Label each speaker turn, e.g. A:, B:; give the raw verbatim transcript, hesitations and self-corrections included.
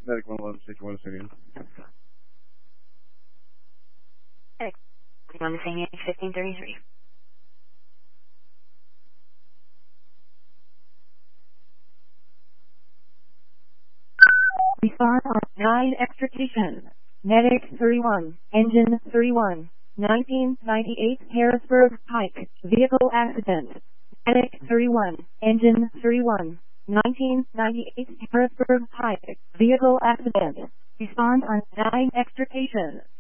A: Medic one eleven sixty-one City.
B: Medic one City fifteen thirty-three.
C: Respond on nine extrication. Medic thirty-one, engine thirty-one, nineteen ninety-eight Harrisburg Pike, vehicle accident. Medic thirty-one, engine thirty-one, nineteen ninety-eight Harrisburg Pike, vehicle accident. Respond on nine extrication.